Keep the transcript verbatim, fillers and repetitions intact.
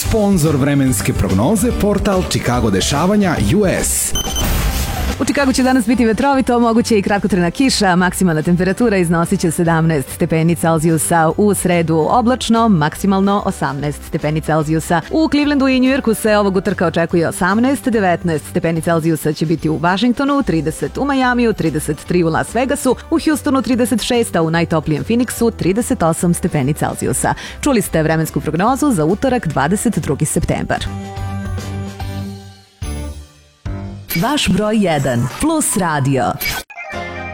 Sponzor vremenske prognoze portal Chicago dešavanja U S. U Čikagu će danas biti vetrovito, moguće i kratkotrajna kiša, maksimalna temperatura iznosit će sedamnaest stepeni Celzijusa, u sredu oblačno, maksimalno osamnaest stepeni Celzijusa. U Clevelandu i Njujorku se ovog utorka očekuje osamnaest, devetnaest stepeni Celzijusa će biti u Vašingtonu, trideset u Majamiju, trideset tri u Las Vegasu, u Houstonu trideset šest, a u najtoplijem Phoenixu trideset osam stepeni Celzijusa. Čuli ste vremensku prognozu za utorak dvadeset drugi septembar. Vaš broj jedan Plus Radio.